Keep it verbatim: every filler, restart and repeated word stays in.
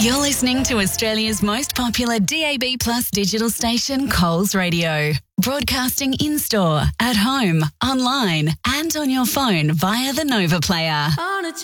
You're listening to Australia's most popular D A B Plus digital station, Coles Radio. Broadcasting in-store, at home, online and on your phone via the Nova Player. On a